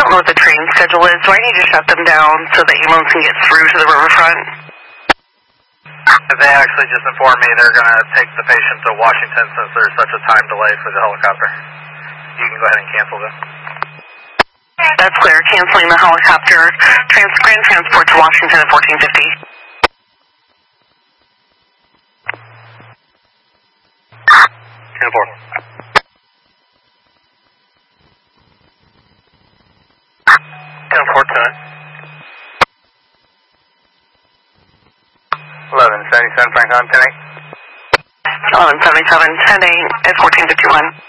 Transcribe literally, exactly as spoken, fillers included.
don't know what the train schedule is. Do I need to shut them down so that ambulance can get through to the riverfront? They actually just informed me they're going to take the patient to Washington since there's such a time delay for the helicopter. You can go ahead and cancel this. That's clear. Canceling the helicopter. Trans grand transport to Washington at fourteen fifty. ten four. ten four ten. eleven seventy-seven, Frank, on ten eight. eleven seventy-seven, ten eight at fourteen fifty-one.